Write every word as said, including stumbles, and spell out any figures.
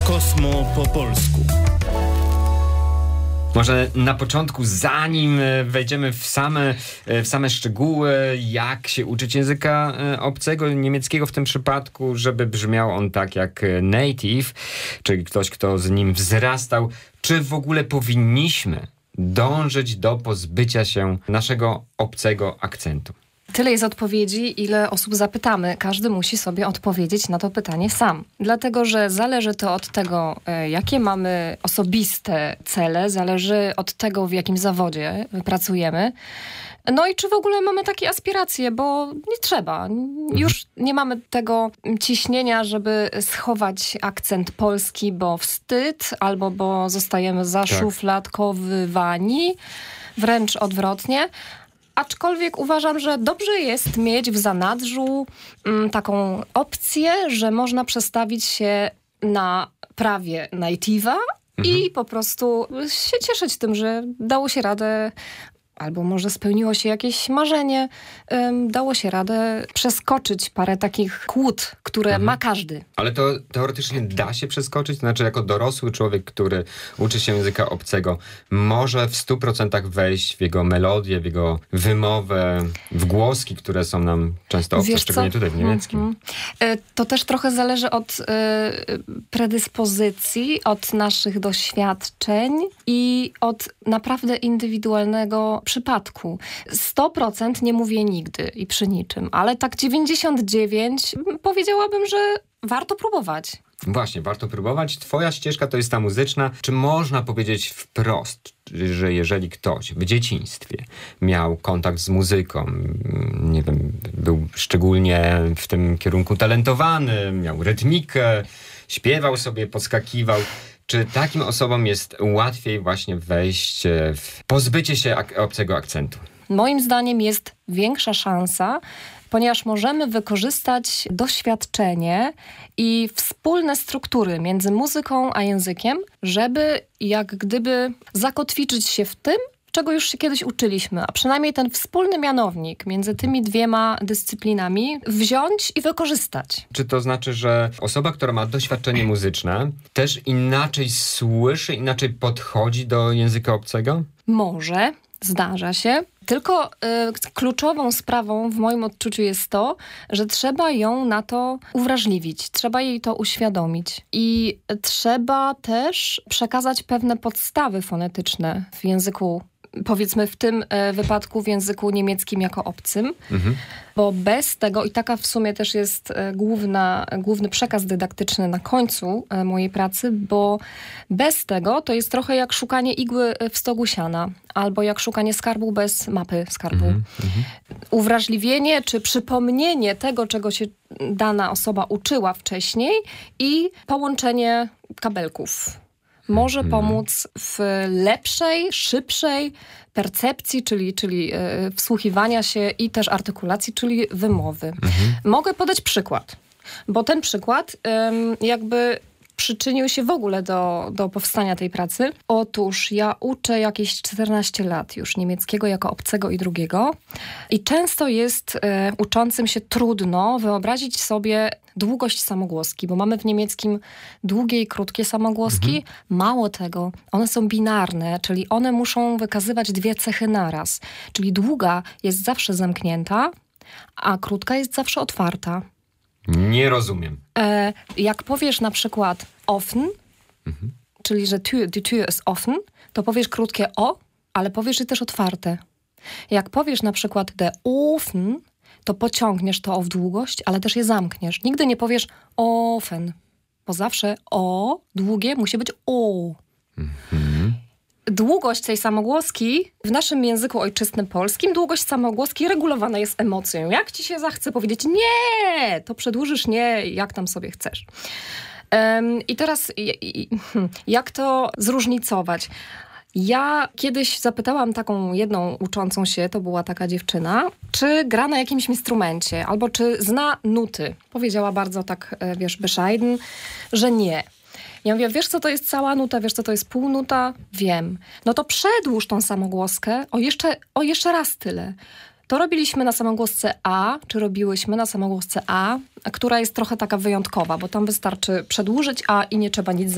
Kosmo po polsku. Może na początku, zanim wejdziemy w same, w same szczegóły, jak się uczyć języka obcego, niemieckiego w tym przypadku, żeby brzmiał on tak jak native, czyli ktoś, kto z nim wzrastał, czy w ogóle powinniśmy dążyć do pozbycia się naszego obcego akcentu? Tyle jest odpowiedzi, ile osób zapytamy. Każdy musi sobie odpowiedzieć na to pytanie sam. Dlatego, że zależy to od tego, jakie mamy osobiste cele, zależy od tego, w jakim zawodzie pracujemy. No i czy w ogóle mamy takie aspiracje, bo nie trzeba. Już nie mamy tego ciśnienia, żeby schować akcent polski, bo wstyd, albo bo zostajemy zaszufladkowywani, wręcz odwrotnie. Aczkolwiek uważam, że dobrze jest mieć w zanadrzu m, taką opcję, że można przestawić się na prawie native'a mhm. i po prostu się cieszyć tym, że dało się radę, albo może spełniło się jakieś marzenie, um, dało się radę przeskoczyć parę takich kłód, które mhm. ma każdy. Ale to teoretycznie da się przeskoczyć? To znaczy, jako dorosły człowiek, który uczy się języka obcego, może w stu procentach wejść w jego melodię, w jego wymowę, w głoski, które są nam często obce, Wiesz szczególnie co? tutaj w niemieckim. Mhm. To też trochę zależy od y, predyspozycji, od naszych doświadczeń i od naprawdę indywidualnego przypadku. sto procent nie mówię nigdy i przy niczym, ale tak dziewięćdziesiąt dziewięć powiedziałabym, że warto próbować. Właśnie, warto próbować. Twoja ścieżka to jest ta muzyczna. Czy można powiedzieć wprost, że jeżeli ktoś w dzieciństwie miał kontakt z muzyką, nie wiem, był szczególnie w tym kierunku talentowany, miał rytmikę, śpiewał sobie, podskakiwał, czy takim osobom jest łatwiej właśnie wejść w pozbycie się ak- obcego akcentu? Moim zdaniem jest większa szansa, ponieważ możemy wykorzystać doświadczenie i wspólne struktury między muzyką a językiem, żeby jak gdyby zakotwiczyć się w tym, czego już się kiedyś uczyliśmy, a przynajmniej ten wspólny mianownik między tymi dwiema dyscyplinami wziąć i wykorzystać. Czy to znaczy, że osoba, która ma doświadczenie muzyczne, też inaczej słyszy, inaczej podchodzi do języka obcego? Może, zdarza się. Tylko y, kluczową sprawą w moim odczuciu jest to, że trzeba ją na to uwrażliwić, trzeba jej to uświadomić i trzeba też przekazać pewne podstawy fonetyczne w języku, powiedzmy w tym e, wypadku w języku niemieckim jako obcym, mhm. bo bez tego, i taka w sumie też jest e, główna, główny przekaz dydaktyczny na końcu e, mojej pracy, bo bez tego to jest trochę jak szukanie igły w stogu siana, albo jak szukanie skarbu bez mapy skarbu. Mhm. Mhm. Uwrażliwienie czy przypomnienie tego, czego się dana osoba uczyła wcześniej i połączenie kabelków może pomóc w lepszej, szybszej percepcji, czyli, czyli e, wsłuchiwania się i też artykulacji, czyli wymowy. Mhm. Mogę podać przykład, bo ten przykład ym, jakby przyczynił się w ogóle do, do powstania tej pracy. Otóż ja uczę jakieś czternaście lat już niemieckiego jako obcego i drugiego i często jest e, uczącym się trudno wyobrazić sobie długość samogłoski, bo mamy w niemieckim długie i krótkie samogłoski. Mhm. Mało tego, one są binarne, czyli one muszą wykazywać dwie cechy naraz. Czyli długa jest zawsze zamknięta, a krótka jest zawsze otwarta. Nie rozumiem. E, jak powiesz na przykład offen, mhm. czyli że Tür, die Tür ist offen, to powiesz krótkie o, ale powiesz je też otwarte. Jak powiesz na przykład der Ofen, to pociągniesz to o w długość, ale też je zamkniesz. Nigdy nie powiesz offen, bo zawsze o długie musi być o. Mhm. Długość tej samogłoski w naszym języku ojczystym polskim, długość samogłoski regulowana jest emocją. Jak ci się zachce powiedzieć nie, to przedłużysz nie, jak tam sobie chcesz. Um, I teraz jak to zróżnicować? Ja kiedyś zapytałam taką jedną uczącą się, to była taka dziewczyna, czy gra na jakimś instrumencie, albo czy zna nuty. Powiedziała bardzo tak, wiesz, bescheiden, że nie. Ja mówię, wiesz co to jest cała nuta, wiesz co to jest półnuta? Wiem. No to przedłuż tą samogłoskę o jeszcze, o jeszcze raz tyle. To robiliśmy na samogłosce A, czy robiłyśmy na samogłosce A, która jest trochę taka wyjątkowa, bo tam wystarczy przedłużyć A i nie trzeba nic